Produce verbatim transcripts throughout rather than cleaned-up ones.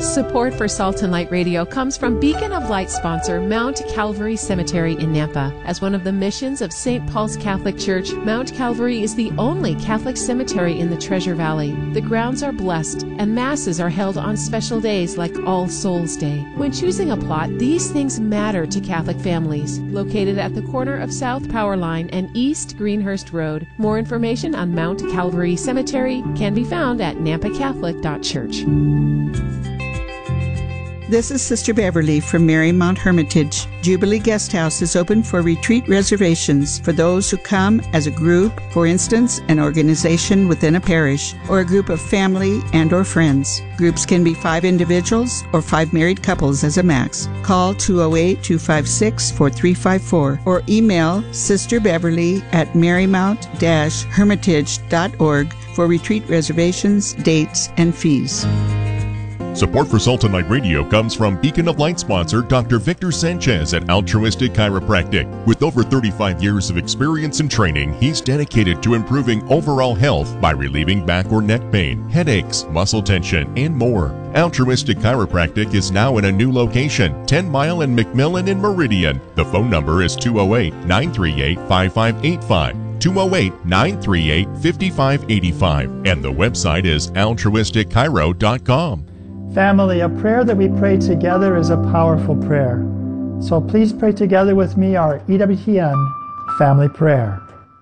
Support for Salt and Light Radio comes from Beacon of Light sponsor Mount Calvary Cemetery in Nampa. As one of the missions of Saint Paul's Catholic Church, Mount Calvary is the only Catholic cemetery in the Treasure Valley. The grounds are blessed, and masses are held on special days like All Souls Day. When choosing a plot, these things matter to Catholic families. Located at the corner of South Power Line and East Greenhurst Road, more information on Mount Calvary Cemetery can be found at nampa catholic dot church. This is Sister Beverly from Marymount Hermitage. Jubilee Guest House is open for retreat reservations for those who come as a group, for instance, an organization within a parish, or a group of family and or friends. Groups can be five individuals or five married couples as a max. Call two oh eight, two five six, four three five four or email Sister Beverly at marymount dash hermitage dot org for retreat reservations, dates, and fees. Support for Salt and Light Radio comes from Beacon of Light sponsor Doctor Victor Sanchez at Altruistic Chiropractic. With over thirty-five years of experience and training, he's dedicated to improving overall health by relieving back or neck pain, headaches, muscle tension, and more. Altruistic Chiropractic is now in a new location, ten mile and McMillan in Meridian. The phone number is two oh eight, nine three eight, five five eight five. two oh eight, nine three eight, five five eight five. And the website is altruistic chiro dot com. Family, a prayer that we pray together is a powerful prayer. So please pray together with me our E W T N family prayer.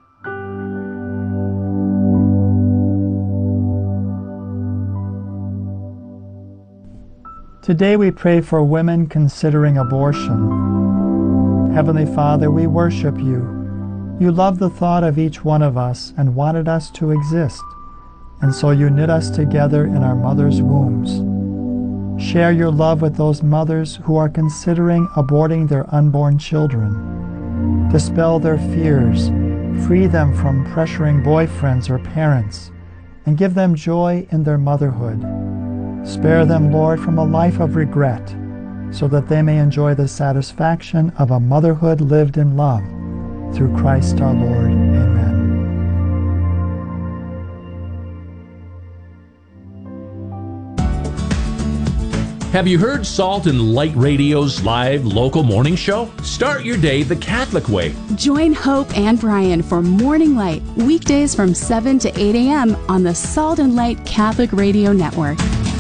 Today we pray for women considering abortion. Heavenly Father, we worship you. You love the thought of each one of us and wanted us to exist. And so you knit us together in our mother's wombs. Share your love with those mothers who are considering aborting their unborn children. Dispel their fears, free them from pressuring boyfriends or parents, and give them joy in their motherhood. Spare them, Lord, from a life of regret, so that they may enjoy the satisfaction of a motherhood lived in love. Through Christ our Lord. Amen. Have you heard Salt and Light Radio's live local morning show? Start your day the Catholic way. Join Hope and Brian for Morning Light, weekdays from seven to eight a.m. on the Salt and Light Catholic Radio Network.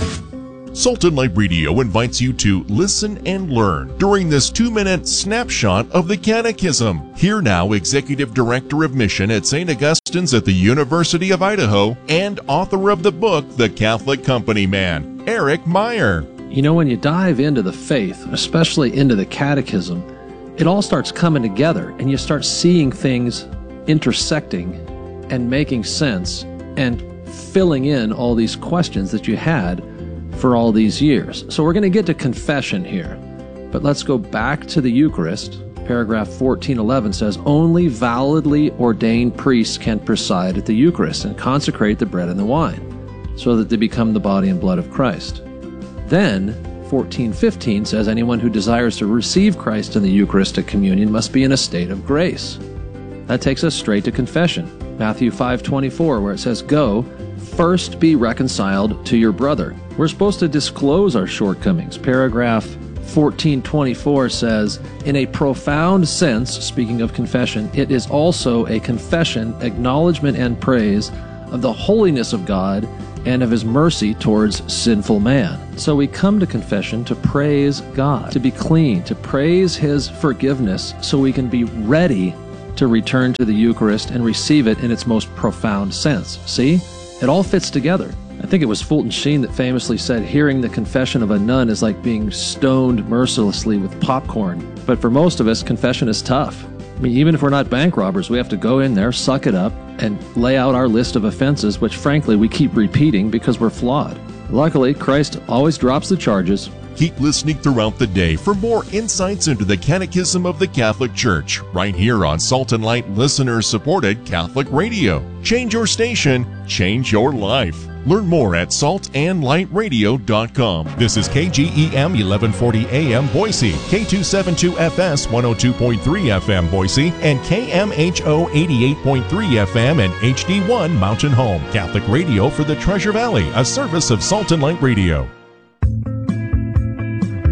Salt and Light Radio invites you to listen and learn during this two-minute snapshot of the Catechism. Here now, Executive Director of Mission at Saint Augustine's at the University of Idaho and author of the book, The Catholic Company Man, Eric Meyer. You know, when you dive into the faith, especially into the catechism, it all starts coming together and you start seeing things intersecting and making sense and filling in all these questions that you had for all these years. So we're going to get to confession here, but let's go back to the Eucharist. Paragraph fourteen eleven says, only validly ordained priests can preside at the Eucharist and consecrate the bread and the wine so that they become the body and blood of Christ. Then, fourteen fifteen says anyone who desires to receive Christ in the Eucharistic communion must be in a state of grace. That takes us straight to confession. Matthew five twenty-four, where it says, go, first be reconciled to your brother. We're supposed to disclose our shortcomings. Paragraph fourteen twenty-four says, in a profound sense, speaking of confession, it is also a confession, acknowledgement, and praise of the holiness of God and of his mercy towards sinful man. So we come to confession to praise God, to be clean, to praise his forgiveness so we can be ready to return to the Eucharist and receive it in its most profound sense. See? It all fits together. I think it was Fulton Sheen that famously said, hearing the confession of a nun is like being stoned mercilessly with popcorn. But for most of us, confession is tough. I mean, even if we're not bank robbers, we have to go in there, suck it up, and lay out our list of offenses, which frankly we keep repeating because we're flawed. Luckily, Christ always drops the charges. Keep listening throughout the day for more insights into the Catechism of the Catholic Church, right here on Salt and Light listener-supported Catholic Radio. Change your station, change your life. Learn more at salt and light radio dot com. This is K G E M eleven forty A M Boise, K two seventy-two F S one oh two point three F M Boise, and K M H O eighty-eight point three F M and H D one Mountain Home. Catholic Radio for the Treasure Valley, a service of Salt and Light Radio.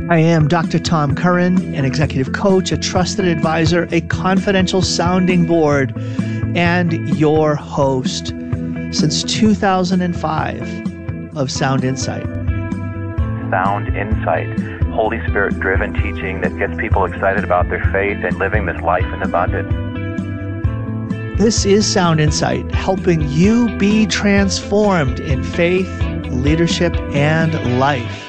I am Doctor Tom Curran, an executive coach, a trusted advisor, a confidential sounding board, and your host since two thousand five of Sound Insight. Sound Insight, Holy Spirit-driven teaching that gets people excited about their faith and living this life in abundance. This is Sound Insight, helping you be transformed in faith, leadership, and life.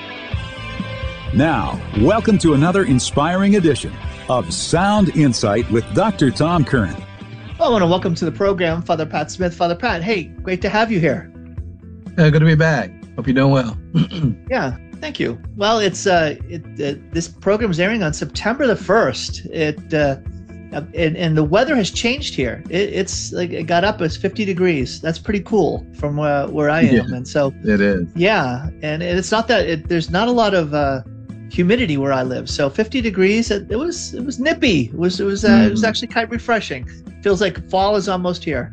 Now, welcome to another inspiring edition of Sound Insight with Doctor Tom Curran. Well, I want to welcome to the program Father Pat Smith. Father Pat, hey, great to have you here. Uh, good to be back. Hope you're doing well. Yeah, thank you. Well, it's uh, it, uh, this program is airing on September the first. It uh, and, and the weather has changed here. It, it's like it got up as fifty degrees. That's pretty cool from uh, where I am. Yeah, and so it is. Yeah, and it's not that it, there's not a lot of uh, humidity where I live. So fifty degrees. It, it was it was nippy. It was it was uh, mm. it was actually kind of refreshing. Feels like fall is almost here.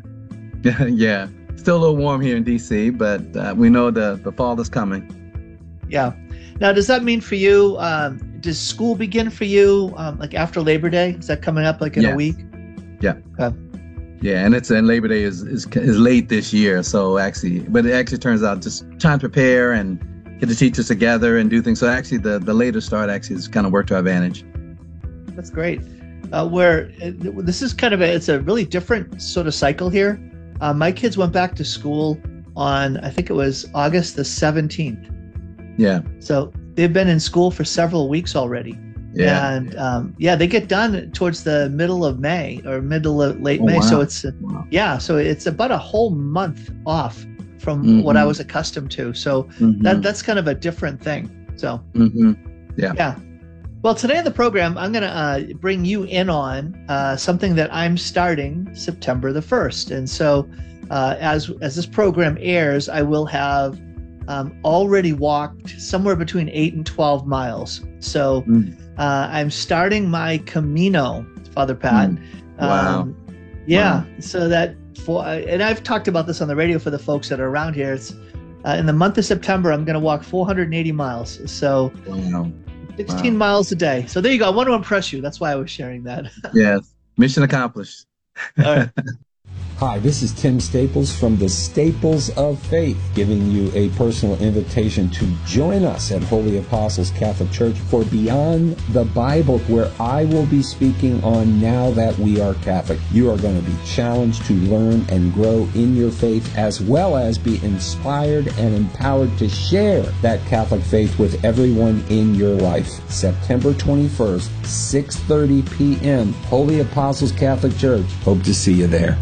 Yeah, still a little warm here in D C, but uh, we know the the fall is coming. Yeah. Now, does that mean for you? Um, does school begin for you um, like after Labor Day? Is that coming up like in yes. a week? Yeah. Okay. Yeah, and it's and Labor Day is, is is late this year, so actually, but it actually turns out just trying to prepare and get the teachers together and do things. So actually, the the later start actually has kind of worked to our advantage. That's great. Uh, where uh, this is kind of a it's a really different sort of cycle here. Uh, my kids went back to school on I think it was August the seventeenth. Yeah. So they've been in school for several weeks already. Yeah. And um, yeah, they get done towards the middle of May or middle of late oh, May. Wow. So it's uh, wow. yeah, so it's about a whole month off from mm-hmm. what I was accustomed to. So mm-hmm. that that's kind of a different thing. So mm-hmm. yeah. Yeah. Well, today on the program, I'm going to uh, bring you in on uh, something that I'm starting September the first. And so uh, as as this program airs, I will have um, already walked somewhere between eight and twelve miles. So mm. uh, I'm starting my Camino, Father Pat. Mm. Wow. Um, yeah. Wow. So that for, and I've talked about this on the radio for the folks that are around here. It's uh, in the month of September, I'm going to walk four hundred eighty miles. So wow. sixteen wow. miles a day. So there you go. I want to impress you. That's why I was sharing that. Yes. Mission accomplished. All right. Hi, this is Tim Staples from the Staples of Faith, giving you a personal invitation to join us at Holy Apostles Catholic Church for Beyond the Bible, where I will be speaking on Now That We Are Catholic. You are going to be challenged to learn and grow in your faith, as well as be inspired and empowered to share that Catholic faith with everyone in your life. September twenty-first, six thirty p.m., Holy Apostles Catholic Church. Hope to see you there.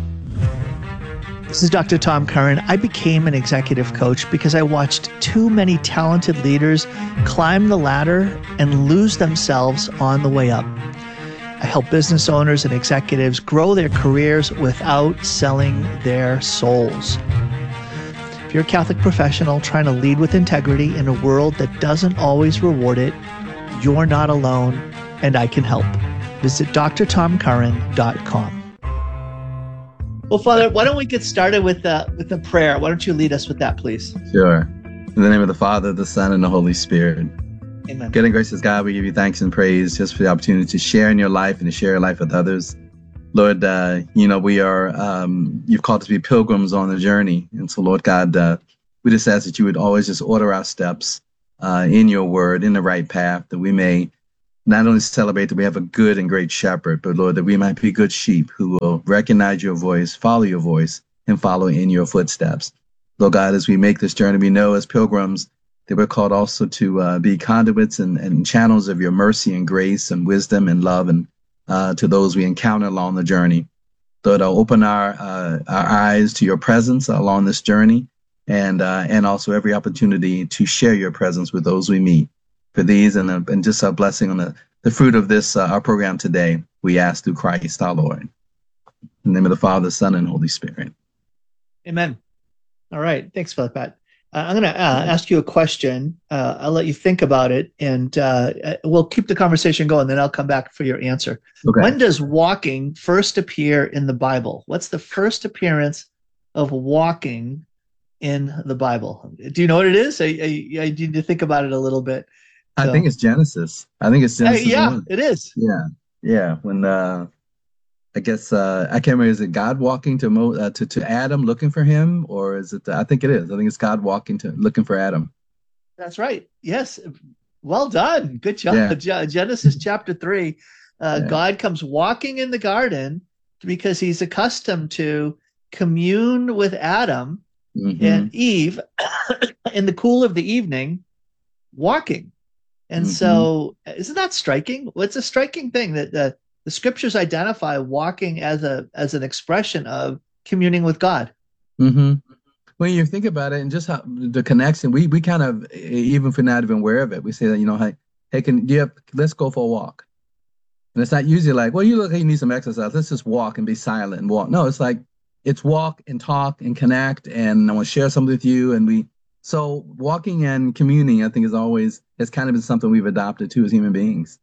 This is Doctor Tom Curran. I became an executive coach because I watched too many talented leaders climb the ladder and lose themselves on the way up. I help business owners and executives grow their careers without selling their souls. If you're a Catholic professional trying to lead with integrity in a world that doesn't always reward it, you're not alone, and I can help. Visit d r tom curran dot com. Well, Father, why don't we get started with uh, with a prayer? Why don't you lead us with that, please? Sure. In the name of the Father, the Son, and the Holy Spirit. Amen. Good and gracious God, we give you thanks and praise just for the opportunity to share in your life and to share your life with others. Lord, uh, you know, we are, um, you've called us to be pilgrims on the journey. And so, Lord God, uh, we just ask that you would always just order our steps uh, in your word, in the right path, that we may not only celebrate that we have a good and great shepherd, but Lord, that we might be good sheep who will recognize your voice, follow your voice, and follow in your footsteps. Lord God, as we make this journey, we know as pilgrims that we're called also to uh, be conduits and, and channels of your mercy and grace and wisdom and love and uh, to those we encounter along the journey. Lord, I'll open our, uh, our eyes to your presence along this journey and, uh, and also every opportunity to share your presence with those we meet. For these and, uh, and just a blessing on the, the fruit of this, uh, our program today, we ask through Christ our Lord. In the name of the Father, Son, and Holy Spirit. Amen. All right. Thanks, Father Pat. Uh, I'm going to uh, ask you a question. Uh, I'll let you think about it, and uh, we'll keep the conversation going, then I'll come back for your answer. Okay. When does walking first appear in the Bible? What's the first appearance of walking in the Bible? Do you know what it is? I, I, I need to think about it a little bit. I So- think it's Genesis. I think it's Hey, Genesis yeah, one. it is. Yeah, yeah. When uh, I guess uh, I can't remember. Is it God walking to Mo, uh, to to Adam looking for him, or is it? I think it is. I think it's God walking to looking for Adam. That's right. Yes. Well done. Good job. Yeah. Ge- Genesis chapter three. Uh, Yeah. God comes walking in the garden because he's accustomed to commune with Adam Mhm. and Eve in the cool of the evening, walking. And Mhm. so, isn't that striking? Well, it's a striking thing that the, the scriptures identify walking as a as an expression of communing with God. Mm-hmm. When you think about it, and just how the connection, we we kind of, even if we're not even aware of it, we say that, you know, hey, hey, can you have, let's go for a walk. And it's not usually like, well, you look like you need some exercise. Let's just walk and be silent and walk. No, it's like it's walk and talk and connect, and I want to share something with you. And we so walking and communing, I think, is always has kind of been something we've adopted too as human beings.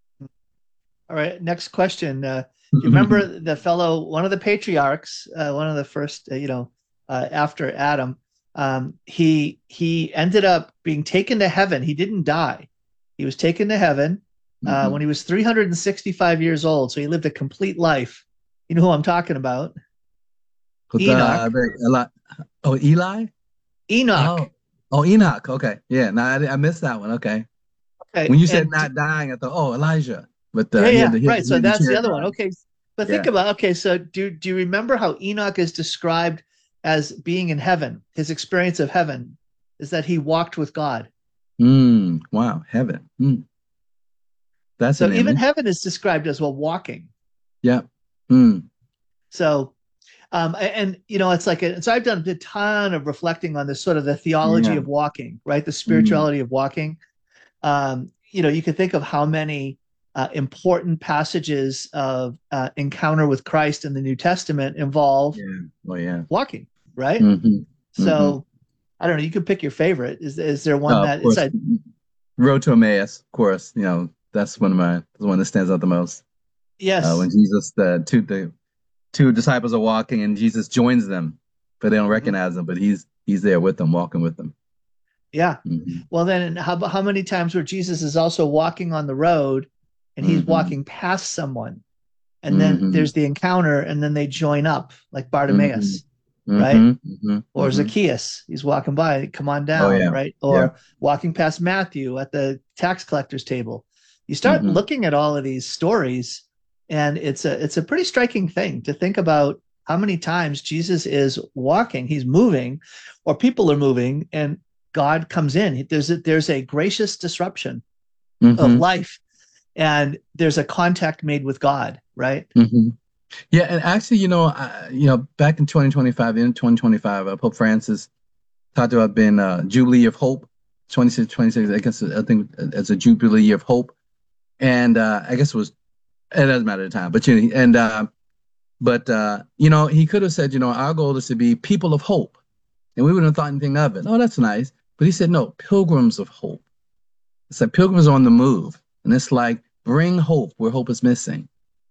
All right, next question. Uh, do you remember the fellow, one of the patriarchs, uh, one of the first, uh, you know, uh, after Adam? Um, he he ended up being taken to heaven. He didn't die. He was taken to heaven uh, Mhm. when he was three hundred sixty-five years old. So he lived a complete life. You know who I'm talking about? But, uh, Enoch. very- a lot. Oh, Eli. Enoch. Oh, oh, Enoch. Okay, yeah. No, I, I missed that one. Okay. Okay, When you said and- not dying, I thought, oh, Elijah. But uh, yeah, he yeah, had the- he had- right. he So had the that's the chair other drive. one. Okay, but think Yeah. about okay. So do do you remember how Enoch is described as being in heaven? His experience of heaven is that he walked with God. Mm, wow, heaven. Mm. That's So an even image. heaven is described as well walking. Yeah. Mm. So, um, a- and you know, it's like a, so I've done a ton of reflecting on this sort of the theology Yeah. of walking, right? The spirituality of walking. Um, you know, you could think of how many uh, important passages of uh, encounter with Christ in the New Testament involve Yeah. Oh, yeah. walking, right? Mhm. So, I don't know. You could pick your favorite. Is is there one Oh, that of course. is that? Road to Emmaus, of course. You know, that's one of my the one that stands out the most. Yes. Uh, when Jesus, the two the two disciples are walking, and Jesus joins them, but they don't recognize him. But he's he's there with them, walking with them. Yeah. Mhm. Well, then how how many times where Jesus is also walking on the road, and he's Mhm. walking past someone, and then Mhm. there's the encounter, and then they join up like Bartimaeus, Mhm. right? Mhm. Or Mhm. Zacchaeus, he's walking by, come on down, yeah. right? Or Yeah. walking past Matthew at the tax collector's table. You start Mhm. looking at all of these stories, and it's a it's a pretty striking thing to think about how many times Jesus is walking, he's moving, or people are moving, and God comes in. There's a, there's a gracious disruption of Mhm. life, and there's a contact made with God, right? hmm Yeah, and actually, you know, I, you know, back in twenty twenty-five, in twenty twenty-five, uh, Pope Francis talked about being uh, Jubilee of Hope, twenty-six, twenty-six. I guess I think as a Jubilee of Hope, and uh, I guess it was. It doesn't matter at the time, but you know, and uh, but uh, you know, he could have said, you know, our goal is to be people of hope, and we wouldn't have thought anything of it. Oh, that's nice, but he said, no, pilgrims of hope. It's like pilgrims on the move, and it's like bring hope where hope is missing.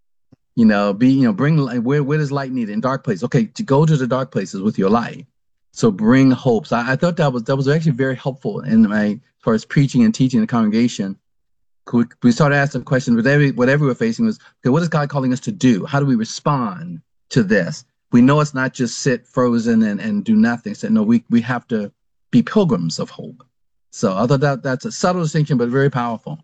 You know, be, you know, bring light. Where, where does light need it? In dark places. Okay, to go to the dark places with your light. So bring hope. So I, I thought that was, that was actually very helpful in my, as far as preaching and teaching the congregation. We, we started asking questions, whatever, whatever we're facing was, okay, what is God calling us to do? How do we respond to this? We know it's not just sit frozen and, and do nothing. So no, we, we have to be pilgrims of hope. So I thought that that's a subtle distinction, but very powerful.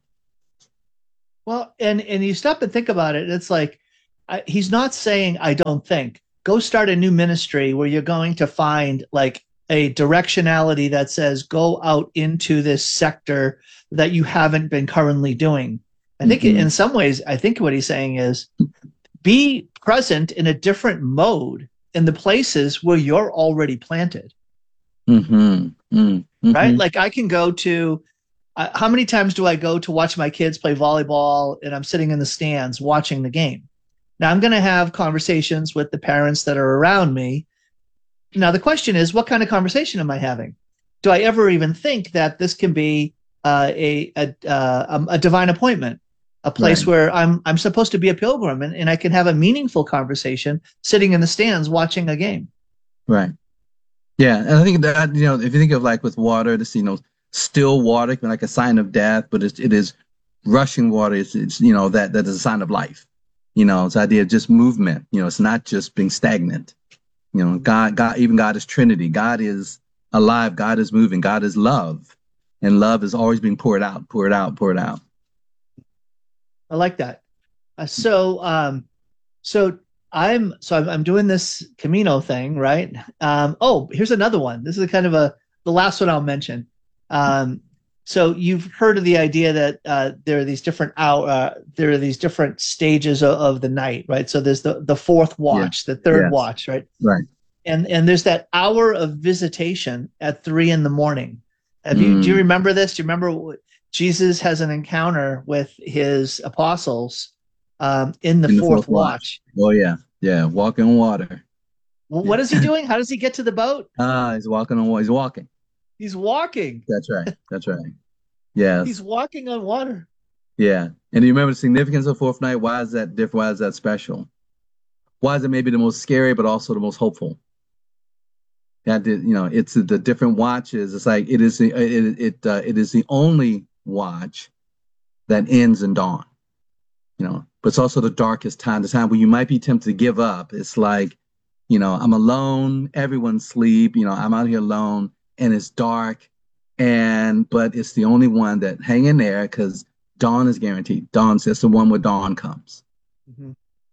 Well, and and you stop and think about it. It's like I, he's not saying I don't think. Go start a new ministry where you're going to find like a directionality that says go out into this sector that you haven't been currently doing. I think Mhm. in some ways, I think what he's saying is be present in a different mode in the places where you're already planted. Mm-hmm. Mm-hmm. Right? Like I can go to, uh, how many times do I go to watch my kids play volleyball and I'm sitting in the stands watching the game? Now I'm going to have conversations with the parents that are around me. Now the question is, what kind of conversation am I having? Do I ever even think that this can be uh, a, a, uh, a divine appointment, a place Right. where I'm, I'm supposed to be a pilgrim and, and I can have a meaningful conversation sitting in the stands watching a game? Right. Yeah, and I think that, you know, if you think of like with water, this, you know, still water, like a sign of death, but it's, it is rushing water. It's, it's you know, that, that is a sign of life. You know, it's the idea of just movement. You know, it's not just being stagnant. You know, God, God, even God is Trinity. God is alive. God is moving. God is love. And love is always being poured out, poured out, poured out. I like that. Uh, so, um, so I'm, so I'm, I'm doing this Camino thing, right? Um, oh, here's another one. This is a kind of a, the last one I'll mention. Um, so you've heard of the idea that uh, there are these different hour, uh, there are these different stages of, of the night, right? So there's the, the fourth watch, yeah. the third yes. watch, right? Right. And, and there's that hour of visitation at three in the morning. Have you, mm. do you remember this? Do you remember what, Jesus has an encounter with his apostles um, in, the, in the fourth, fourth watch. watch. Oh yeah, yeah, walking on water. Well, yeah. What is he doing? How does he get to the boat? Ah, uh, he's walking on water. He's walking. He's walking. That's right. That's right. Yeah. He's walking on water. Yeah, and do you remember the significance of fourth night? Why is that different? Why is that special? Why is it maybe the most scary, but also the most hopeful? That you know, it's the different watches. It's like it is the it it uh, it is the only watch that ends in dawn, you know, but it's also the darkest time, the time where you might be tempted to give up. It's like, you know, I'm alone, everyone's asleep, you know, I'm out here alone and it's dark, and but it's the only one that hang in there because dawn is guaranteed. Dawn's just the one where dawn comes. Mm-hmm.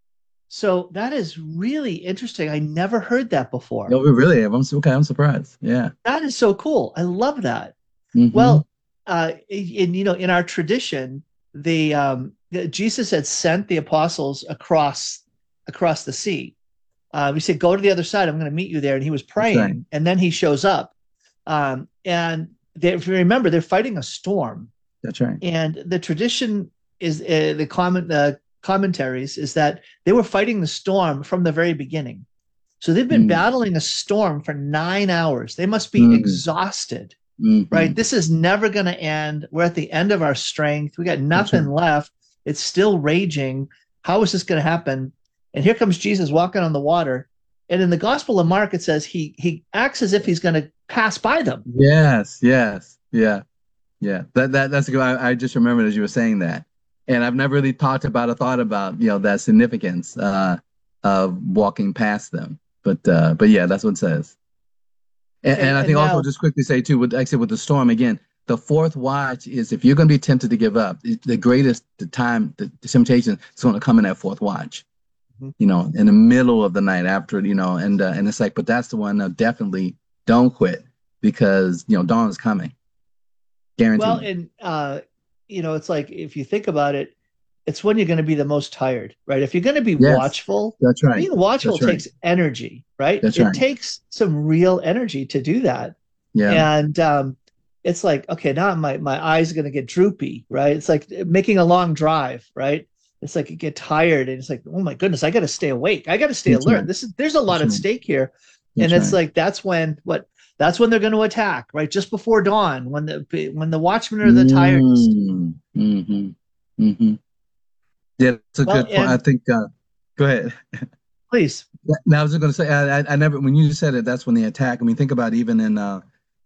So that is really interesting. I never heard that before. No, we really have. I'm okay. I'm surprised. Yeah, that is so cool. I love that. Mm-hmm. Well, Uh, in you know, in our tradition, the um, Jesus had sent the apostles across across the sea. Uh, we said, "Go to the other side. I'm going to meet you there." And he was praying, right. and then he shows up. Um, and they, if you remember, they're fighting a storm. That's right. And the tradition is uh, the comment the commentaries is that they were fighting the storm from the very beginning. So they've been mm. battling a storm for nine hours. They must be mm. exhausted. Mm-hmm. Right. This is never going to end. We're at the end of our strength. We got nothing right. left. It's still raging. How is this going to happen? And here comes Jesus walking on the water. And in the Gospel of Mark, it says he he acts as if he's going to pass by them. Yes, yes, yeah, yeah. That that that's good. I, I just remembered as you were saying that, and I've never really talked about or thought about you know that significance uh, of walking past them. But uh, but yeah, that's what it says. And, and I think and now, also just quickly say too, with actually with the storm again, the fourth watch is if you're going to be tempted to give up, the greatest the time, the, the temptation is going to come in that fourth watch, mm-hmm. you know, in the middle of the night after, you know, and uh, and it's like, but that's the one that definitely don't quit because you know dawn is coming, guaranteed. Well, and uh, you know, it's like if you think about it, it's when you're going to be the most tired, right? If you're going to be yes, watchful, that's right. Being watchful that's right. takes energy, right? That's it right. takes some real energy to do that. Yeah. And um, it's like, okay, now my, my eyes are going to get droopy, right? It's like making a long drive, right? It's like you get tired and it's like, oh my goodness, I got to stay awake. I got to stay that's alert. Right. This is, there's a lot that's at right. stake here. That's and it's right. like, that's when, what, that's when they're going to attack, right? Just before dawn, when the, when the watchmen are the tiredest. Mm-hmm. Mm-hmm. Mm-hmm. Yeah, that's a well, good point. I think. Uh, go ahead. Please. Now I was going to say, I, I, I never. When you said it, that's when they attack. I mean, think about even in, uh,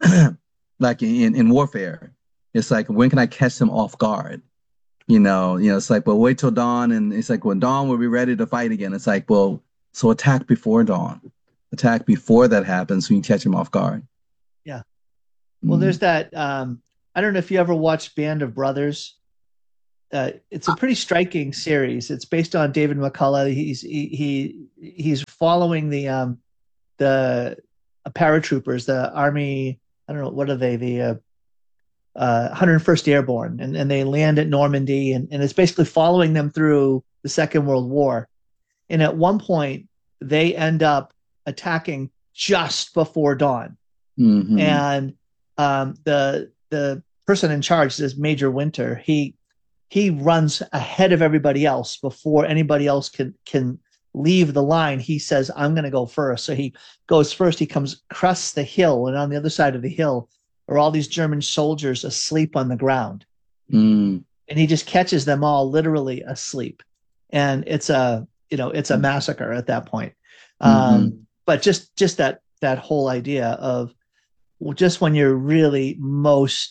like in, in warfare, it's like when can I catch them off guard? You know, you know, it's like, well, wait till dawn, and it's like, when dawn, we'll be ready to fight again. It's like, well, so attack before dawn, attack before that happens, so you can catch them off guard. Yeah. Well, mm. there's that. Um, I don't know if you ever watched Band of Brothers. Uh, it's a pretty striking series. It's based on David McCullough. He's he, he he's following the um the uh, paratroopers, the Army. I don't know what are they the uh, uh, one hundred first Airborne, and and they land at Normandy, and and it's basically following them through the Second World War. And at one point, they end up attacking just before dawn, mm-hmm. and um, the the person in charge is Major Winter. He He runs ahead of everybody else before anybody else can can leave the line. He says, I'm going to go first. So he goes first. He comes across the hill, and on the other side of the hill are all these German soldiers asleep on the ground. Mm. And he just catches them all literally asleep. And it's a, you know, it's a massacre at that point. Mm-hmm. Um, but just, just that, that whole idea of just when you're really most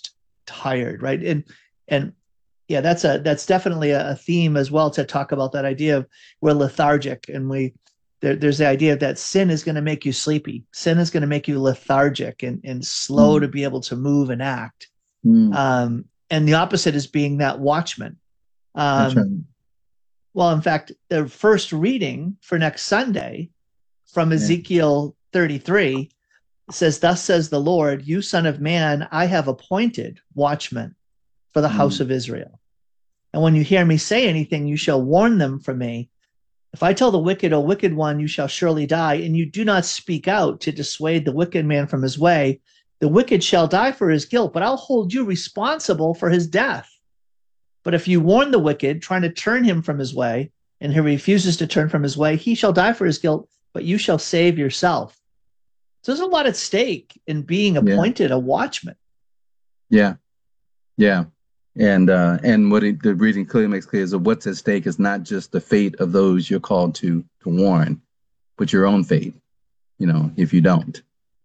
tired, right? And and yeah, that's a that's definitely a theme as well, to talk about that idea of we're lethargic, and we there, there's the idea that sin is going to make you sleepy. Sin is going to make you lethargic and and slow mm. to be able to move and act. Mm. Um, and the opposite is being that watchman. Um, that's right. Well, in fact, the first reading for next Sunday from Ezekiel yeah. thirty-three says, "Thus says the Lord, you son of man, I have appointed watchmen for the mm. house of Israel. And when you hear me say anything, you shall warn them from me. If I tell the wicked, O wicked one, you shall surely die, and you do not speak out to dissuade the wicked man from his way, the wicked shall die for his guilt, but I'll hold you responsible for his death. But if you warn the wicked, trying to turn him from his way, and he refuses to turn from his way, he shall die for his guilt, but you shall save yourself." So there's a lot at stake in being appointed yeah. a watchman. Yeah, yeah. And uh, and what it, the reading clearly makes clear is that what's at stake is not just the fate of those you're called to to warn, but your own fate, you know, if you don't.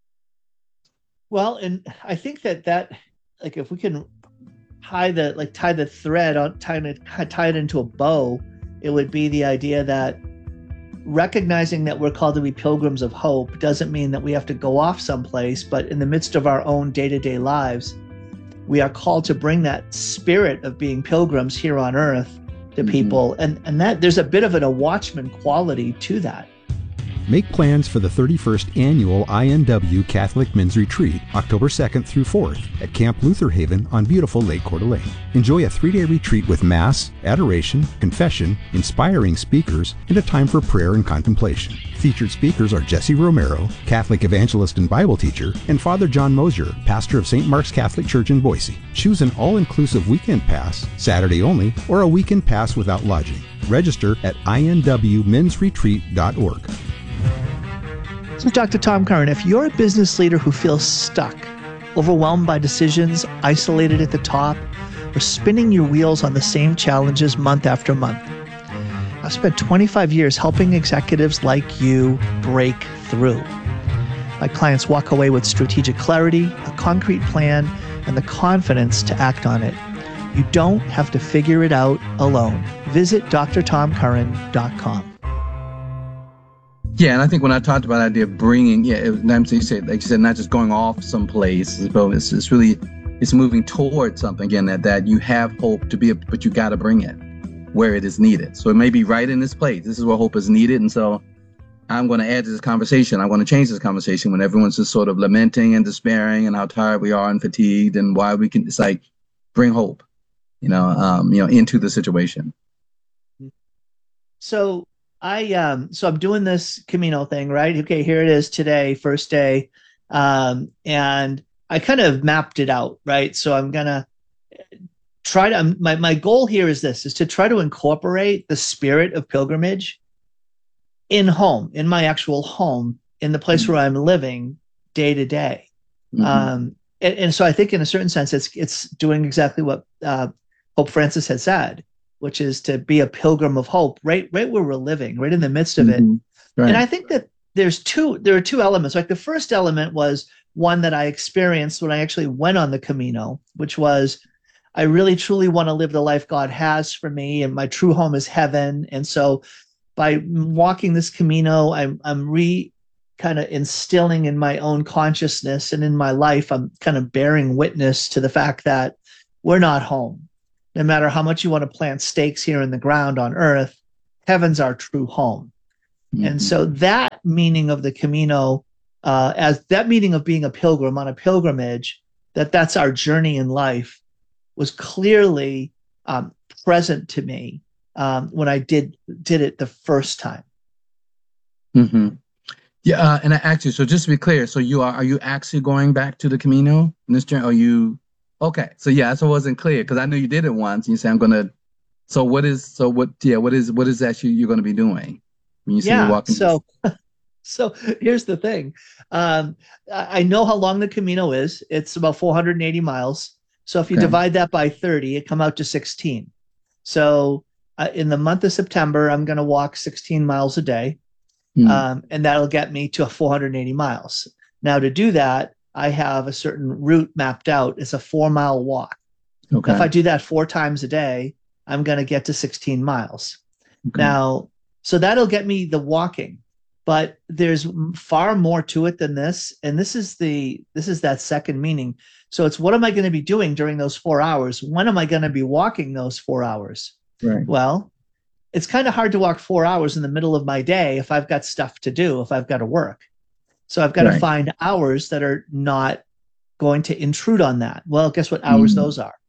Well, and I think that that, like, if we can tie the like tie the thread on tie it tie it into a bow, it would be the idea that recognizing that we're called to be pilgrims of hope doesn't mean that we have to go off someplace, but in the midst of our own day-to-day lives, we are called to bring that spirit of being pilgrims here on earth to mm-hmm. people. And, and that there's a bit of an, a watchman quality to that. Make plans for the thirty-first Annual I N W Catholic Men's Retreat, October second through fourth, at Camp Luther Haven on beautiful Lake Coeur d'Alene. Enjoy a three-day retreat with Mass, adoration, confession, inspiring speakers, and a time for prayer and contemplation. Featured speakers are Jesse Romero, Catholic evangelist and Bible teacher, and Father John Mosier, pastor of Saint Mark's Catholic Church in Boise. Choose an all-inclusive weekend pass, Saturday only, or a weekend pass without lodging. Register at I N W mens retreat dot org. So, Doctor Tom Curran, if you're a business leader who feels stuck, overwhelmed by decisions, isolated at the top, or spinning your wheels on the same challenges month after month, I've spent twenty-five years helping executives like you break through. My clients walk away with strategic clarity, a concrete plan, and the confidence to act on it. You don't have to figure it out alone. Visit d r tom curran dot com. Yeah, and I think when I talked about the idea of bringing, yeah, it, like you said, like you said, not just going off someplace, but it's, it's really, it's moving towards something again that that you have hope to be, a, but you got to bring it where it is needed. So it may be right in this place. This is where hope is needed, and so I'm going to add to this conversation. I want to change this conversation when everyone's just sort of lamenting and despairing and how tired we are and fatigued and why we can. It's like bring hope, you know, um, you know, into the situation. So. I um so I'm doing this Camino thing, right? Okay, here it is today, first day. Um, and I kind of mapped it out, right? So I'm gonna try to um, my, my goal here is this is to try to incorporate the spirit of pilgrimage in home, in my actual home, in the place mm-hmm. where I'm living day to day. Mm-hmm. Um, and, and so I think in a certain sense it's it's doing exactly what uh, Pope Francis had said, which is to be a pilgrim of hope, right, right where we're living, right in the midst of mm-hmm. it. Right. And I think that there's two, there are two elements. Like the first element was one that I experienced when I actually went on the Camino, which was, I really truly want to live the life God has for me, and my true home is heaven. And so by walking this Camino, I'm, I'm re kind of instilling in my own consciousness and in my life, I'm kind of bearing witness to the fact that we're not home. No matter how much you want to plant stakes here in the ground on earth, heaven's our true home. Mm-hmm. And so that meaning of the Camino, uh, as that meaning of being a pilgrim on a pilgrimage, that that's our journey in life, was clearly um, present to me um, when I did did it the first time. Mm-hmm. Yeah, uh, and I actually, so just to be clear, so you are are you actually going back to the Camino in this journey? Are you? Okay, so yeah, so it wasn't clear because I knew you did it once. And you say I'm gonna. So what is so what? Yeah, what is what is actually you're going to be doing when you say yeah, you're walking? So, so here's the thing. Um, I know how long the Camino is. It's about four hundred eighty miles. So if you okay. divide that by thirty, it come out to sixteen. So uh, in the month of September, I'm going to walk sixteen miles a day, mm. um, and that'll get me to four hundred eighty miles. Now to do that, I have a certain route mapped out. It's a four mile walk. Okay. If I do that four times a day, I'm going to get to sixteen miles. Okay. Now, so that'll get me the walking, but there's far more to it than this. And this is the, this is that second meaning. So it's, what am I going to be doing during those four hours? When am I going to be walking those four hours? Right. Well, it's kind of hard to walk four hours in the middle of my day if I've got stuff to do, if I've got to work. So I've got Right. to find hours that are not going to intrude on that. Well, guess what hours Mm-hmm. those are?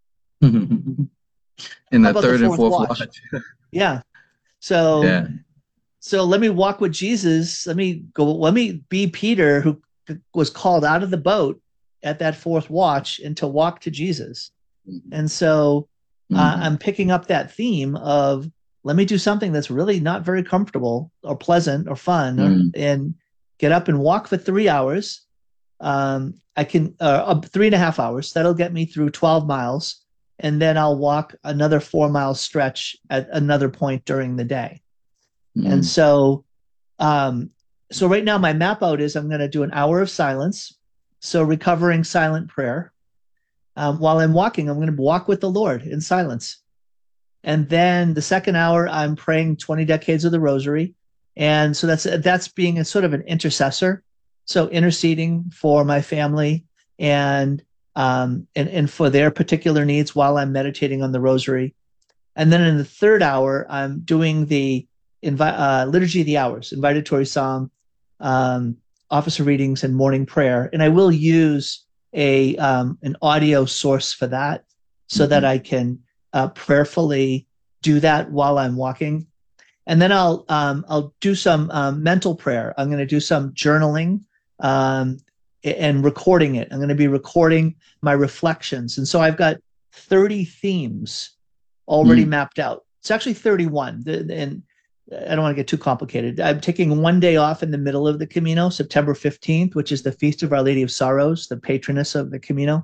In How the about third the and fourth fourth watch? watch. Yeah. So, Yeah. so let me walk with Jesus. Let me go. Let me be Peter, who was called out of the boat at that fourth watch, and to walk to Jesus. And so uh, Mhm. I'm picking up that theme of, let me do something that's really not very comfortable or pleasant or fun, or, Mm. and get up and walk for three hours. Um, I can, uh, uh, three and a half hours. That'll get me through twelve miles. And then I'll walk another four mile stretch at another point during the day. Mm. And so, um, so right now my map out is I'm going to do an hour of silence. So recovering silent prayer. Um, while I'm walking, I'm going to walk with the Lord in silence. And then the second hour, I'm praying twenty decades of the rosary. And so that's, that's being a sort of an intercessor. So interceding for my family and, um, and, and for their particular needs while I'm meditating on the rosary. And then in the third hour, I'm doing the invi- uh, Liturgy of the Hours, invitatory psalm, um, officer readings, and morning prayer. And I will use a um, an audio source for that, so Mm-hmm. that I can uh, prayerfully do that while I'm walking. And then I'll um, I'll do some um, mental prayer. I'm going to do some journaling um, and recording it. I'm going to be recording my reflections. And so I've got thirty themes already Mm. mapped out. It's actually thirty-one. The- And I don't want to get too complicated. I'm taking one day off in the middle of the Camino, September fifteenth, which is the Feast of Our Lady of Sorrows, the patroness of the Camino.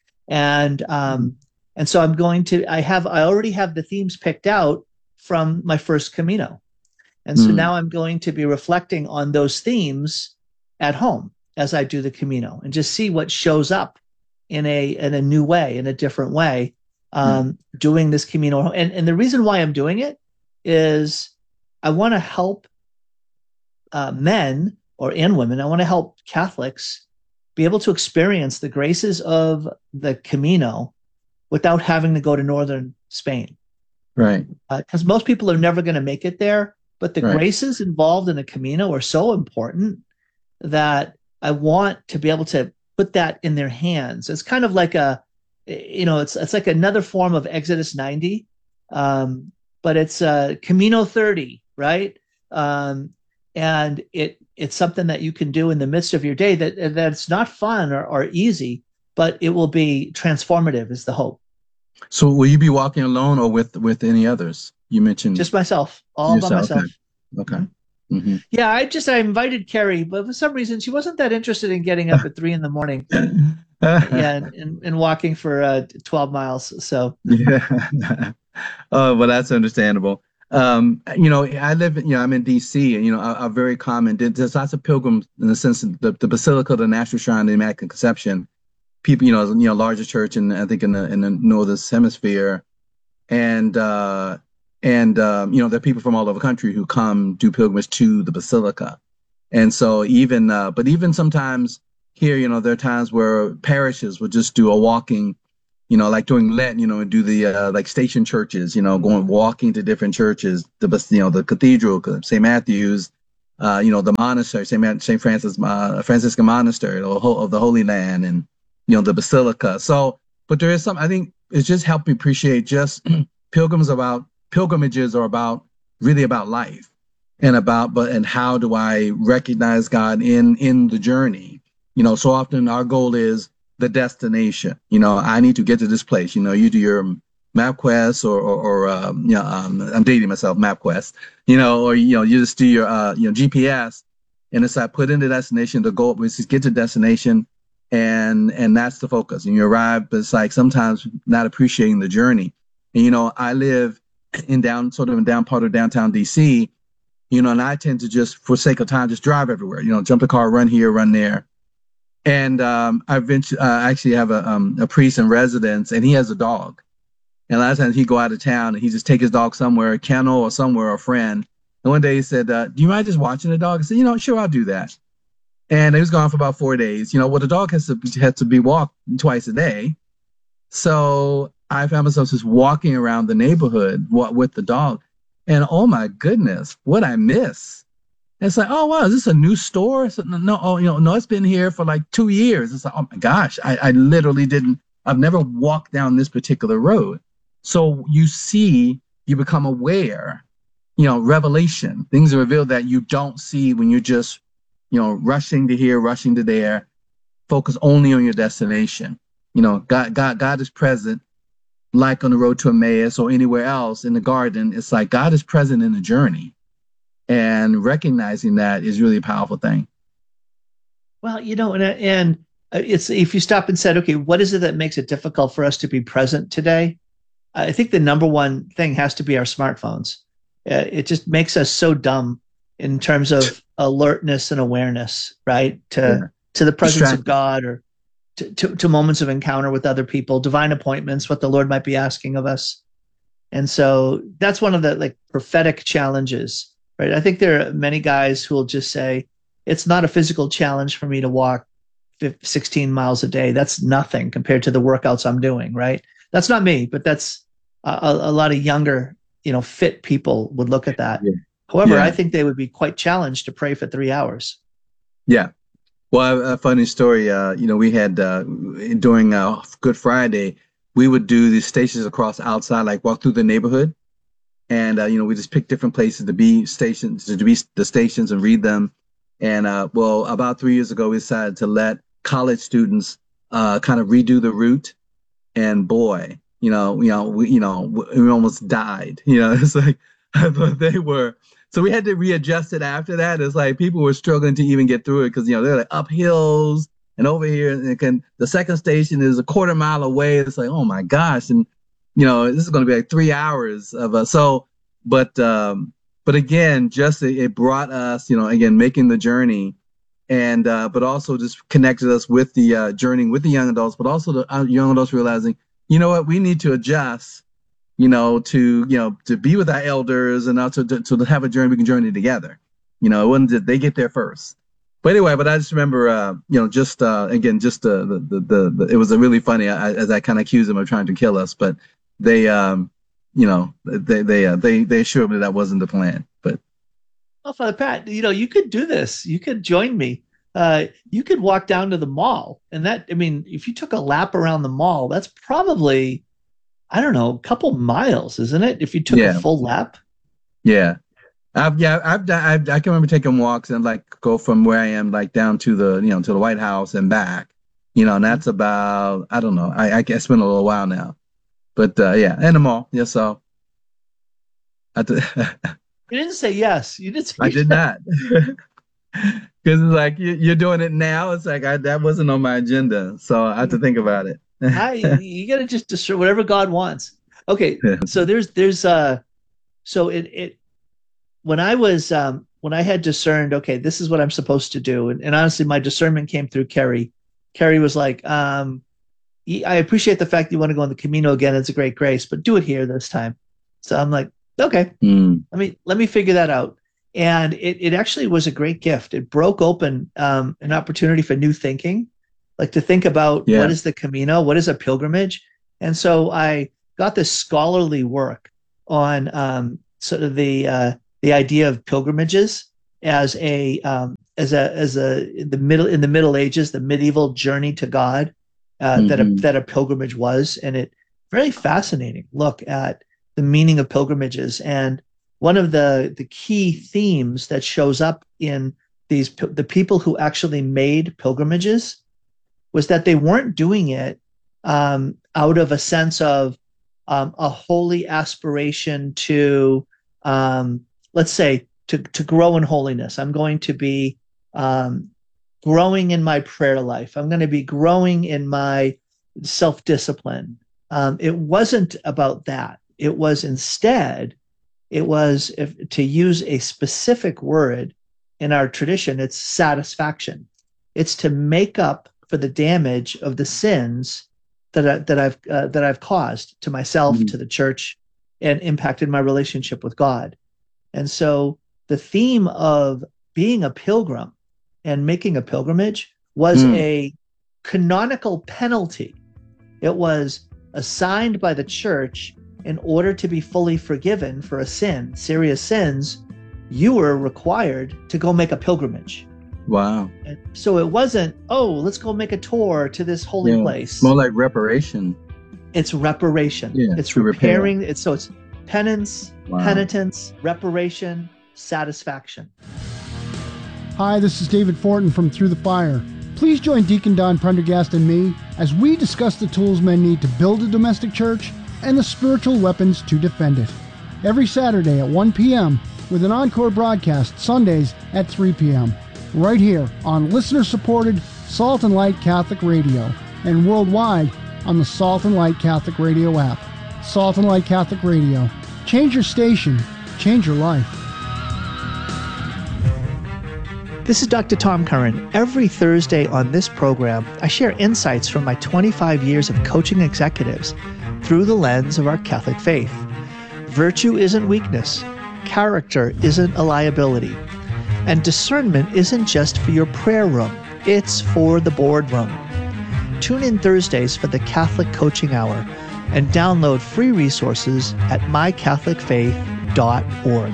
And um, and so I'm going to, I have, I already have the themes picked out from my first Camino. And so Mm. now I'm going to be reflecting on those themes at home as I do the Camino, and just see what shows up in a in a new way, in a different way, um, doing this Camino. And, and the reason why I'm doing it is I want to help uh, men or and women. I want to help Catholics be able to experience the graces of the Camino without having to go to northern Spain. Right. Because uh, most people are never going to make it there. But the Right. graces involved in a Camino are so important that I want to be able to put that in their hands. It's kind of like a, you know, it's it's like another form of Exodus ninety, um, but it's uh, Camino thirty, right? Um, and it it's something that you can do in the midst of your day that that's not fun or, or easy, but it will be transformative, is the hope. So will you be walking alone or with with any others? You mentioned Just myself, all by yourself. myself. Okay. Okay. Mm-hmm. Yeah, I just I invited Carrie, but for some reason she wasn't that interested in getting up at three in the morning. Yeah, and, and, and walking for uh, twelve miles. So Yeah. Oh, well, that's understandable. Um, you know, I live, you know, I'm in D C, and, you know, a, a very common, there's lots of pilgrims in the sense of the, the Basilica of the National Shrine of the Immaculate Conception. People, you know, you know, larger church in, I think in the, in the Northern Hemisphere. And, uh, and, um, you know, there are people from all over the country who come do pilgrimage to the Basilica. And so even, uh, but even sometimes here, you know, there are times where parishes would just do a walking, you know, like during Lent, you know, and do the uh, like station churches, you know, going walking to different churches, the you know the cathedral, Saint Matthew's, uh, you know, the monastery, Saint Saint Francis uh, Franciscan Monastery of the Holy Land, and you know the Basilica. So, but there is some. I think it's just helped me appreciate just pilgrims about pilgrimages are about really about life and about but and how do I recognize God in in the journey. You know, so often our goal is the destination. You know, I need to get to this place. You know, you do your MapQuest or, or, or um, you know, um, I'm dating myself, MapQuest, you know, or, you know, you just do your, uh, you know, G P S, and it's like put in the destination, the goal is to get to destination, and, and that's the focus. And you arrive, but it's like sometimes not appreciating the journey. And, you know, I live in down, sort of in down part of downtown D C, you know, and I tend to just, for sake of time, just drive everywhere, you know, jump the car, run here, run there. And um, I eventually, uh, actually have a um, a priest in residence, and he has a dog. And a lot of times he'd go out of town and he'd just take his dog somewhere, a kennel or somewhere, or a friend. And one day he said, uh, do you mind just watching the dog? I said, you know, sure, I'll do that. And he was gone for about four days. You know, well, the dog has to has to be walked twice a day. So I found myself just walking around the neighborhood with the dog. And oh my goodness, what I miss. And it's like, oh, wow, is this a new store? Said, no, no, oh, you know, no, it's been here for like two years. It's like, oh my gosh, I, I literally didn't, I've never walked down this particular road. So you see, you become aware, you know, revelation, things are revealed that you don't see when you're just, you know, rushing to here, rushing to there, focus only on your destination. You know, God, God, God is present, like on the road to Emmaus or anywhere else in the garden. It's like God is present in the journey, and recognizing that is really a powerful thing. Well, you know, and, and it's, if you stop and said, okay, what is it that makes it difficult for us to be present today? I think the number one thing has to be our smartphones. Uh, it just makes us so dumb in terms of alertness and awareness, right? To yeah. to the presence Distracted. of God, or to, to, to moments of encounter with other people, divine appointments, what the Lord might be asking of us. And so that's one of the like prophetic challenges, right? I think there are many guys who will just say, it's not a physical challenge for me to walk sixteen miles a day. That's nothing compared to the workouts I'm doing, right? That's not me, but that's a, a lot of younger, you know, fit people would look at that. Yeah. However, yeah. I think they would be quite challenged to pray for three hours. Yeah. Well, a funny story, uh, you know, we had, uh, during uh, Good Friday, we would do these stations across outside, like walk through the neighborhood. And, uh, you know, we just pick different places to be stations, to be the stations and read them. And, uh, well, about three years ago, we decided to let college students uh, kind of redo the route. And boy, you know, you know, we, you know, we almost died. You know, it's like they were. So we had to readjust it after that. It's like people were struggling to even get through it because, you know, they're like up hills and over here. And can, the second station is a quarter mile away. It's like, oh my gosh. And, you know, this is going to be like three hours of us. So, but, um, but again, just it, it brought us, you know, again, making the journey. And, uh, but also just connected us with the uh, journey with the young adults, but also the uh, young adults realizing, you know what, we need to adjust, you know, to, you know, to be with our elders and also to, to have a journey, we can journey together. You know, it wasn't that they get there first. But anyway, but I just remember, uh, you know, just, uh, again, just uh, the, the, the, the, it was a really funny, I, as I kind of accused them of trying to kill us, but they, um, you know, they, they, uh, they, they assured me that wasn't the plan, but. Well, Father Pat, you know, you could do this. You could join me. Uh, you could walk down to the mall, and that, I mean, if you took a lap around the mall, that's probably, I don't know, a couple miles, isn't it? If you took yeah. a full lap. Yeah. I've, yeah, I've, I've, I can remember taking walks and like go from where I am, like down to the, you know, to the White House and back, you know, and that's about, I don't know. I, I guess it's been a little while now, but, uh, yeah, and the mall. Yeah. So. I th- You didn't say yes. You didn't say I did not. Because it's like, you, you're doing it now. It's like, I, that wasn't on my agenda. So I have to think about it. I, you got to just destroy whatever God wants. Okay. So there's, there's, uh, so it, it, when I was, um, when I had discerned, okay, this is what I'm supposed to do. And, and honestly, my discernment came through Carrie. Carrie was like, um, I appreciate the fact that you want to go on the Camino again. It's a great grace, but do it here this time. So I'm like, okay, mm. let me let me figure that out. And it it actually was a great gift. It broke open um, an opportunity for new thinking, like to think about yeah. what is the Camino, what is a pilgrimage. And so I got this scholarly work on um, sort of the uh, the idea of pilgrimages as a um, as a as a in the middle in the Middle Ages, the medieval journey to God uh, mm-hmm. that a that a pilgrimage was, and it very fascinating look at the meaning of pilgrimages. And one of the, the key themes that shows up in these, the people who actually made pilgrimages, was that they weren't doing it um, out of a sense of um, a holy aspiration to, um, let's say, to, to grow in holiness. I'm going to be um, growing in my prayer life. I'm going to be growing in my self-discipline. Um, it wasn't about that. It was instead, it was, if, to use a specific word in our tradition, it's satisfaction. It's to make up for the damage of the sins that I, that I've uh, that I've caused to myself, mm-hmm. to the church, and impacted my relationship with God. And so the theme of being a pilgrim and making a pilgrimage was mm. a canonical penalty. It was assigned by the church in order to be fully forgiven for a sin, serious sins. You were required to go make a pilgrimage. Wow. And so it wasn't, oh, let's go make a tour to this holy yeah. place. More like reparation. It's reparation. Yeah, it's repairing. Repair. It's so it's penance, wow. penitence, reparation, satisfaction. Hi, this is David Fortin from Through the Fire. Please join Deacon Don Prendergast and me as we discuss the tools men need to build a domestic church and the spiritual weapons to defend it. Every Saturday at one p.m. with an encore broadcast Sundays at three p.m. right here on listener-supported Salt and Light Catholic Radio and worldwide on the Salt and Light Catholic Radio app. Salt and Light Catholic Radio. Change your station. Change your life. This is Doctor Tom Curran. Every Thursday on this program, I share insights from my twenty-five years of coaching executives through the lens of our Catholic faith. Virtue isn't weakness. Character isn't a liability. And discernment isn't just for your prayer room. It's for the boardroom. Tune in Thursdays for the Catholic Coaching Hour and download free resources at my catholic faith dot org.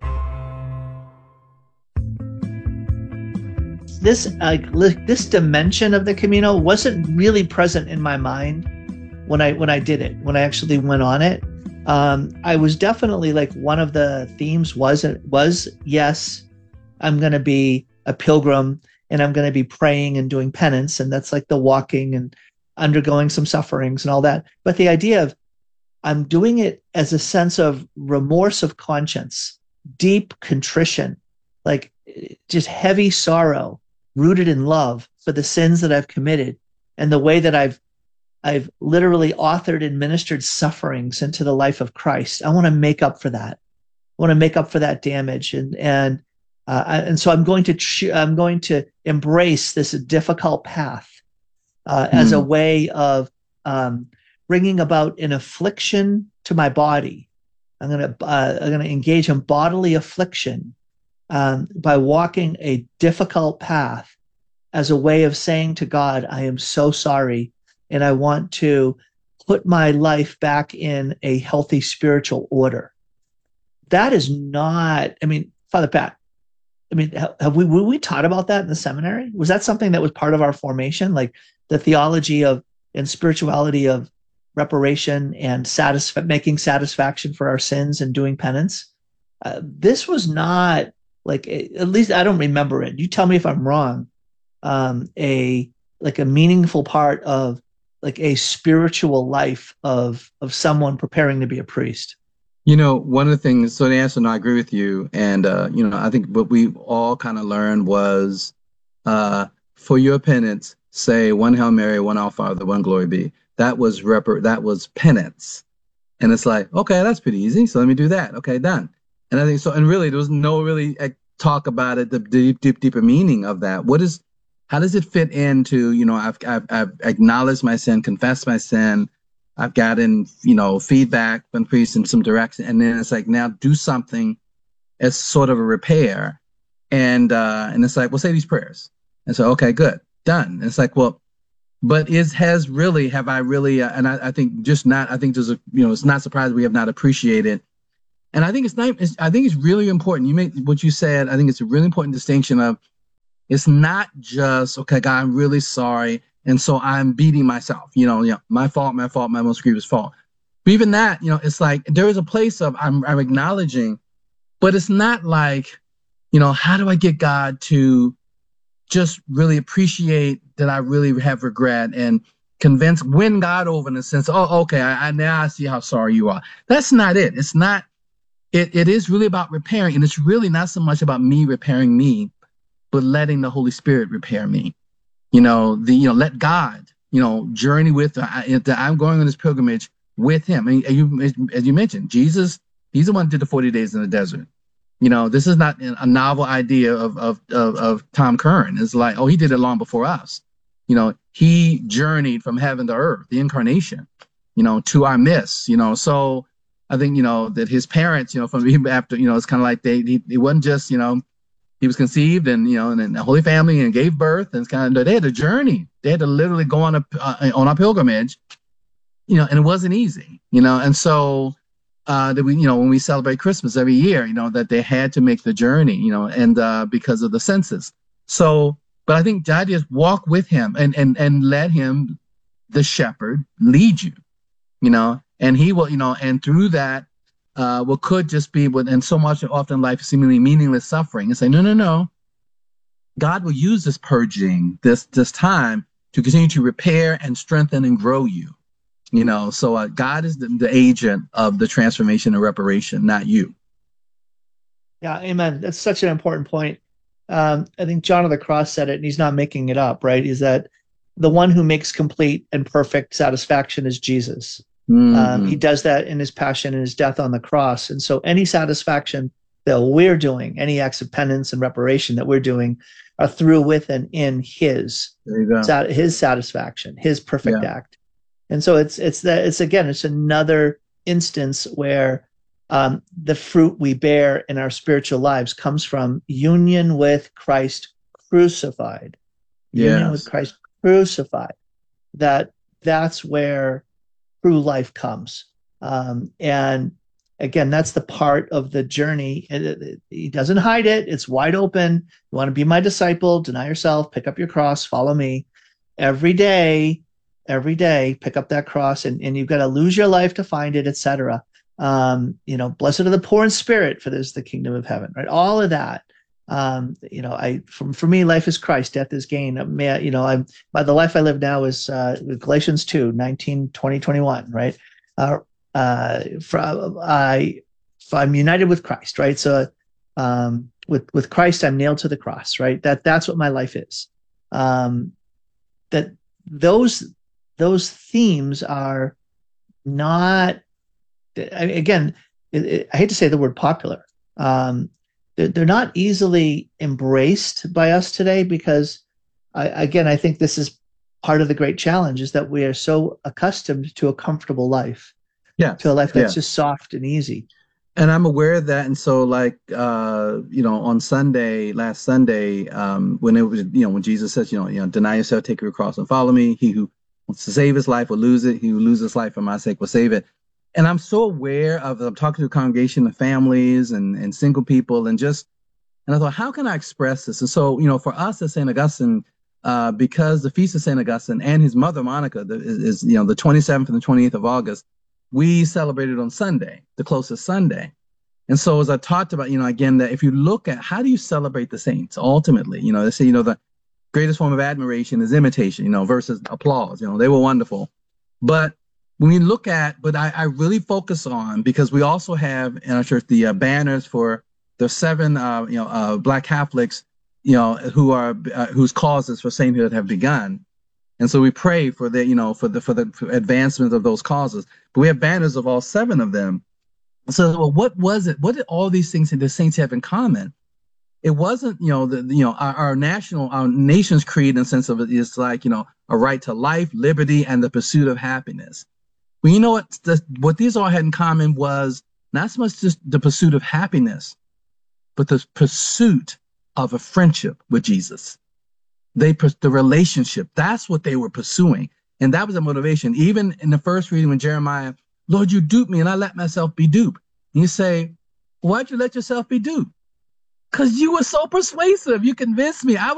This uh, this dimension of the Camino wasn't really present in my mind when I when I did it, when I actually went on it. Um, I was definitely like, one of the themes was was yes, I'm going to be a pilgrim and I'm going to be praying and doing penance, and that's like the walking and undergoing some sufferings and all that. But the idea of I'm doing it as a sense of remorse of conscience, deep contrition, like just heavy sorrow, rooted in love for the sins that I've committed and the way that I've I've literally authored and ministered sufferings into the life of Christ. I want to make up for that. I want to make up for that damage, and and uh, and so I'm going to ch- I'm going to embrace this difficult path uh, mm. as a way of um, bringing about an affliction to my body. I'm gonna uh, I'm gonna engage in bodily affliction um, by walking a difficult path as a way of saying to God, I am so sorry. And I want to put my life back in a healthy spiritual order. That is not, I mean, Father Pat, I mean, have we, were we taught about that in the seminary? Was that something that was part of our formation? Like the theology of and spirituality of reparation and satisf- making satisfaction for our sins and doing penance? Uh, this was not like, at least I don't remember it. You tell me if I'm wrong. Um, a, like a meaningful part of like a spiritual life of of someone preparing to be a priest. You know, one of the things, so the answer, no, I agree with you. And, uh, you know, I think what we all kind of learned was uh, for your penance, say one Hail Mary, one Our Father, one Glory Be. That was repar- that was penance. And it's like, okay, that's pretty easy. So let me do that. Okay, done. And I think so. And really, there was no really uh, talk about it, the deep, deep, deeper meaning of that. What is, how does it fit into, you know, I've, I've, I've acknowledged my sin, confessed my sin. I've gotten, you know, feedback from priests in some direction. And then it's like, now do something as sort of a repair. And, uh, and it's like, well, say these prayers. And so, okay, good, done. And it's like, well, but is, has really, have I really, uh, and I, I think just not, I think there's a, you know, it's not surprising we have not appreciated. And I think it's not, it's, I think it's really important. You make what you said. I think it's a really important distinction of, it's not just, okay, God, I'm really sorry. And so I'm beating myself, you know, you know, my fault, my fault, my most grievous fault. But even that, you know, it's like, there is a place of I'm, I'm acknowledging, but it's not like, you know, how do I get God to just really appreciate that I really have regret and convince, win God over in the sense, oh, okay, I, I now I see how sorry you are. That's not it. It's not, it, it is really about repairing. And it's really not so much about me repairing me, but letting the Holy Spirit repair me. You know, the, you know, let God, you know, journey with, uh, I'm going on this pilgrimage with him. And you, as you mentioned, Jesus, he's the one who did the forty days in the desert. You know, this is not a novel idea of, of, of, of Tom Curran. It's like, oh, he did it long before us. You know, he journeyed from heaven to earth, the incarnation, you know, to our midst, you know. So I think, you know, that his parents, you know, from even after, you know, it's kind of like they, he, it wasn't just, you know, he was conceived and, you know, in the Holy Family and gave birth, and it's kind of, they had a journey. They had to literally go on a, uh, on a pilgrimage, you know, and it wasn't easy, you know. And so uh, that we, you know, when we celebrate Christmas every year, you know, that they had to make the journey, you know, and uh, because of the census. So, but I think the idea is walk with him and, and, and let him, the shepherd, lead you, you know, and he will, you know, and through that, uh, what could just be, with, and so much often life is seemingly meaningless suffering, and say, no, no, no. God will use this purging, this, this time to continue to repair and strengthen and grow you. You know, so uh, God is the, the agent of the transformation and reparation, not you. Yeah, amen. That's such an important point. Um, I think John of the Cross said it, and he's not making it up, right? Is that the one who makes complete and perfect satisfaction is Jesus. Mm-hmm. Um, he does that in his passion and his death on the cross. And so any satisfaction that we're doing, any acts of penance and reparation that we're doing, are through, with, and in his, sat- his satisfaction, his perfect yeah. act. And so it's it's that it's again it's another instance where um, the fruit we bear in our spiritual lives comes from union with Christ crucified. Yes. Union with Christ crucified. That that's where true life comes. Um, and again, that's the part of the journey. It, it, he doesn't hide it. It's wide open. You want to be my disciple, deny yourself, pick up your cross, follow me. Every day. Every day, pick up that cross, and, and you've got to lose your life to find it, et cetera. Um, you know, blessed are the poor in spirit, for this is the kingdom of heaven, right? All of that. Um, you know, I, from, for me, life is Christ, death is gain. May I, you know, I'm, by the life I live now is, uh, Galatians two, nineteen, twenty, twenty-one, right? Uh, uh, from, I, I'm united with Christ, right? So, um, with, with Christ, I'm nailed to the cross, right? That, that's what my life is. Um, that those, Those themes are not, again, it, it, I hate to say the word popular. Um, they're, they're not easily embraced by us today because, I, again, I think this is part of the great challenge, is that we are so accustomed to a comfortable life, yeah, to a life that's yeah. just soft and easy. And I'm aware of that. And so, like, uh, you know, on Sunday, last Sunday, um, when it was, you know, when Jesus says, you know, you know, deny yourself, take your cross and follow me. He who wants to save his life will lose it. He who loses his life for my sake will save it. And I'm so aware of, I'm talking to a congregation of families and, and single people, and just, and I thought, how can I express this? And so, you know, for us at Saint Augustine, uh, because the Feast of Saint Augustine and his mother, Monica, the, is, is, you know, the twenty-seventh and the twenty-eighth of August, we celebrated on Sunday, the closest Sunday. And so as I talked about, you know, again, that if you look at how do you celebrate the saints, ultimately, you know, they say, you know, the greatest form of admiration is imitation, you know, versus applause. You know, they were wonderful. But when we look at, but I, I really focus on, because we also have in our church the uh, banners for the seven, uh, you know, uh, Black Catholics, you know, who are, uh, whose causes for sainthood have begun. And so we pray for the, you know, for the, for the for advancement of those causes. But we have banners of all seven of them. So, well, what was it? What did all these things that the saints have in common? It wasn't, you know, the, you know, our, our national, our nation's creed in the sense of it is like, you know, a right to life, liberty, and the pursuit of happiness. Well, you know what? The, what these all had in common was not so much just the pursuit of happiness, but the pursuit of a friendship with Jesus. They, the relationship, that's what they were pursuing. And that was the motivation. Even in the first reading when Jeremiah, Lord, you duped me and I let myself be duped. And you say, why'd you let yourself be duped? Because you were so persuasive. You convinced me. I